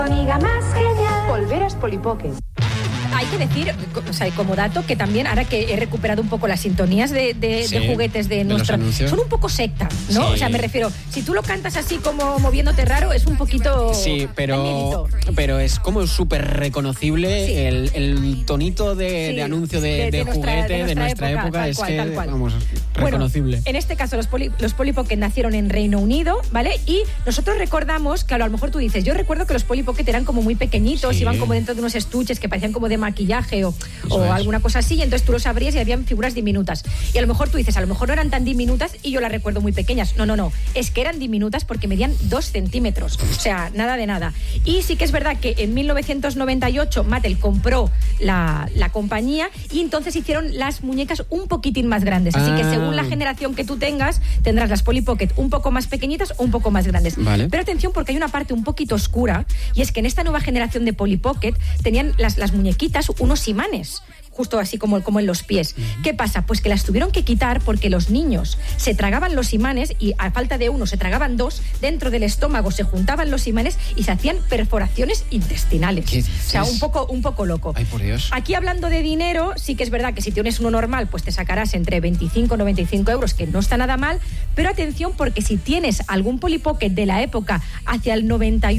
Amiga más genial. Polveras Polly Pocket. Hay que decir, o sea, como dato, que también, ahora que he recuperado un poco las sintonías de juguetes de nuestra... Son un poco secta, ¿no? Sí. O sea, me refiero, si tú lo cantas así como moviéndote raro, es un poquito... Sí, pero es como súper reconocible. Sí. El tonito de anuncio de juguete de nuestra época es que, vamos, reconocible. Bueno, en este caso, los Polly Pocket nacieron en Reino Unido, ¿vale? Y nosotros recordamos, claro, a lo mejor tú dices, yo recuerdo que los Polly Pocket eran como muy pequeñitos, iban como dentro de unos estuches que parecían como de maquillaje o alguna cosa así, y entonces tú los abrías y habían figuras diminutas. Y a lo mejor tú dices, a lo mejor no eran tan diminutas y yo las recuerdo muy pequeñas. No, es que eran diminutas porque medían 2 centímetros. O sea, nada de nada. Y sí que es verdad que en 1998 Mattel compró la compañía y entonces hicieron las muñecas un poquitín más grandes. Así que según la generación que tú tengas, tendrás las Polly Pocket un poco más pequeñitas o un poco más grandes. Vale. Pero atención, porque hay una parte un poquito oscura, y es que en esta nueva generación de Polly Pocket tenían las muñequitas unos imanes, justo así como en los pies. ¿Qué pasa? Pues que las tuvieron que quitar porque los niños se tragaban los imanes y a falta de uno se tragaban 2, dentro del estómago se juntaban los imanes y se hacían perforaciones intestinales. O sea, un poco loco. Ay, por Dios. Aquí, hablando de dinero, sí que es verdad que si tienes uno normal, pues te sacarás entre 25 y 95 euros, que no está nada mal, pero atención, porque si tienes algún Polly Pocket de la época hacia el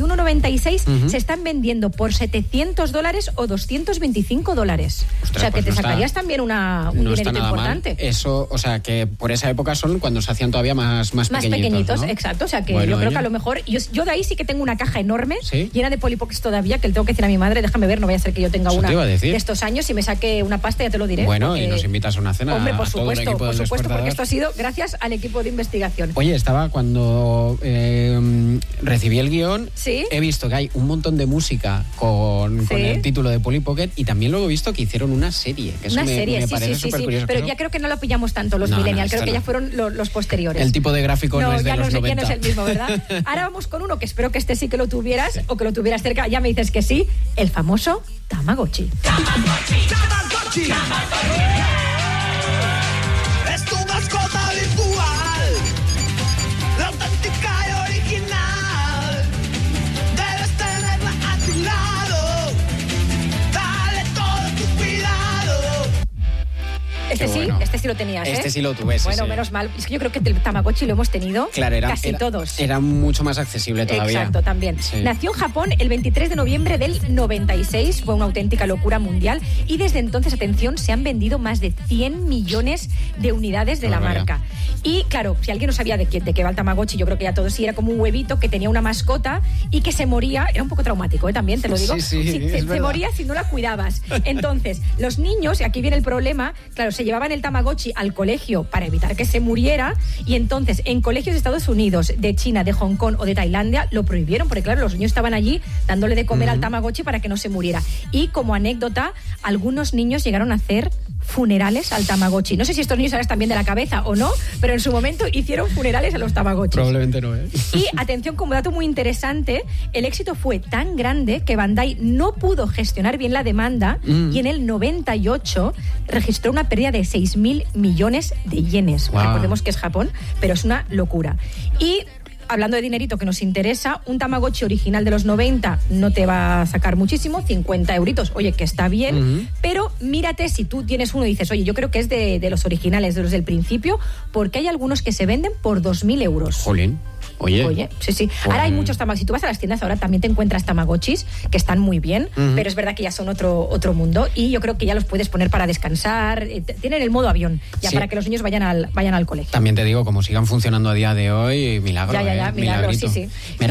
91-96, se están vendiendo por $700 o $225. Ostras, o sea, que pues te sacarías también un dinerito importante. Mal. Eso, o sea, que por esa época son cuando se hacían todavía más pequeñitos, ¿no? Exacto. O sea, que yo creo que a lo mejor... Yo de ahí sí que tengo una caja enorme, llena de Polly Pockets todavía, que le tengo que decir a mi madre, déjame ver, no vaya a ser que yo tenga una de estos años y me saque una pasta, ya te lo diré. Bueno, porque... y nos invitas a una cena. Hombre, por a todo supuesto, el equipo del porque esto ha sido gracias al equipo de investigación. Oye, estaba cuando recibí el guión, he visto que hay un montón de música con el título de Polly Pocket, y también luego he visto que hicieron una serie, que eso me parece súper curioso. Pero ya creo que no lo pillamos tanto los millennials, creo que ya fueron los posteriores. El tipo de gráfico no es de los 90. Ya no es el mismo, ¿verdad? Ahora vamos con uno que espero que este sí que lo tuvieras, o que lo tuvieras cerca, ya me dices que sí, el famoso Tamagotchi. Tamagotchi. Es tu mascota virtual, la auténtica y original. Debes tenerla a tu lado, dale todo tu cuidado. Este sí lo tenías, Este sí lo tuve, Bueno, menos mal. Es que yo creo que el Tamagotchi lo hemos tenido casi todos. Era mucho más accesible todavía. Exacto, también. Nació en Japón el 23 de noviembre del 96. Fue una auténtica locura mundial. Y desde entonces, atención, se han vendido más de 100 millones de unidades de la marca. Y claro, si alguien no sabía de qué va el Tamagotchi, yo creo que ya todos sí, era como un huevito que tenía una mascota y que se moría. Era un poco traumático, también te lo digo. Se moría si no la cuidabas. Entonces, los niños, y aquí viene el problema, claro, se llevaban el Tamagotchi al colegio para evitar que se muriera, y entonces en colegios de Estados Unidos, de China, de Hong Kong o de Tailandia lo prohibieron, porque claro, los niños estaban allí dándole de comer al Tamagotchi para que no se muriera. Y como anécdota, algunos niños llegaron a hacer funerales al Tamagotchi. No sé si estos niños ahora están bien de la cabeza o no, pero en su momento hicieron funerales a los Tamagotchis. Probablemente no, ¿eh? Y atención, como dato muy interesante, el éxito fue tan grande que Bandai no pudo gestionar bien la demanda y en el 98 registró una pérdida de 6.000 millones de yenes. Wow. Recordemos que es Japón, pero es una locura. Y hablando de dinerito que nos interesa, un Tamagotchi original de los 90 no te va a sacar muchísimo, 50 euritos, oye, que está bien, pero mírate si tú tienes uno y dices, oye, yo creo que es de los originales, de los del principio, porque hay algunos que se venden por 2.000 euros. Jolín. Oye, sí. Ahora hay muchos Tamagotchis. Si tú vas a las tiendas ahora también te encuentras Tamagotchis que están muy bien, pero es verdad que ya son otro mundo, y yo creo que ya los puedes poner para descansar. Tienen el modo avión ya para que los niños vayan al colegio. También te digo, como sigan funcionando a día de hoy, milagro. Milagro, sí.